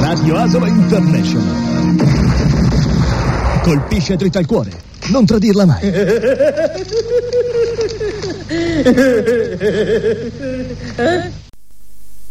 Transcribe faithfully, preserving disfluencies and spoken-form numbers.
Radio Asola International. Colpisce dritta al cuore. Non tradirla mai. Eh?